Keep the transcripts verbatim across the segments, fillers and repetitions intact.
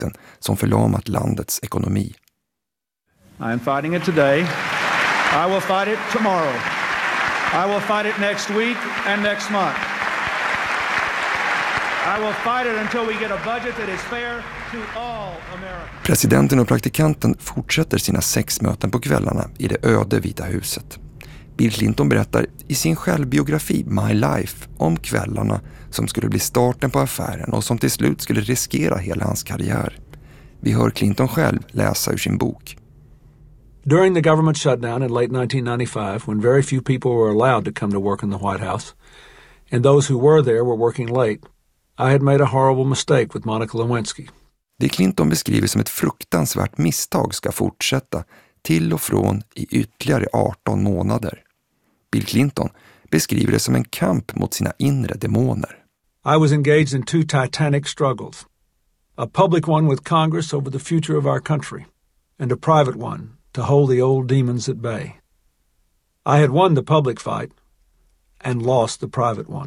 konflikten som förlamat landets ekonomi. I am fighting it today. I will fight it tomorrow. I will fight it next week and next month. I will fight it until we get a budget that is fair to all Americans. Presidenten och praktikanten fortsätter sina sex möten på kvällarna i det öde Vita huset. Bill Clinton berättar i sin självbiografi My Life om kvällarna som skulle bli starten på affären och som till slut skulle riskera hela hans karriär. Vi hör Clinton själv läsa ur sin bok. During the government shutdown in late nineteen ninety-five, when very few people were allowed to come to work in the White House, and those who were there were working late, I had made a horrible mistake with Monica Lewinsky. Det Clinton beskriver som ett fruktansvärt misstag ska fortsätta till och från i ytterligare arton månader. Bill Clinton beskriver det som en kamp mot sina inre demoner. I was engaged in two titanic struggles. A public one with Congress over the future of our country, and a private one to hold the old demons at bay. I had won the public fight and lost the private one.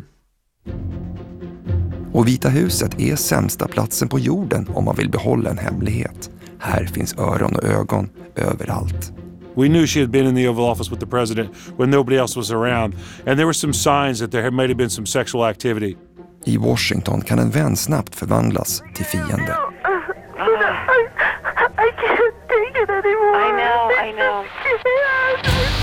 Och Vita huset är sämsta platsen på jorden om man vill behålla en hemlighet. Här finns öron och ögon överallt. We knew she had been in the Oval Office with the president when nobody else was around, and there were some signs that there might have been some sexual activity. I Washington kan en vän snabbt förvandlas till fiende. I, I can't take it anymore. I know, I know.